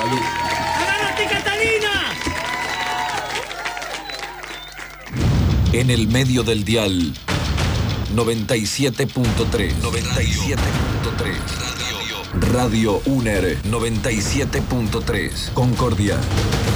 Salud. ¡Agárrate, Catalina! En el medio del dial, 97.3. 97.3. Radio UNER 97.3. Concordia.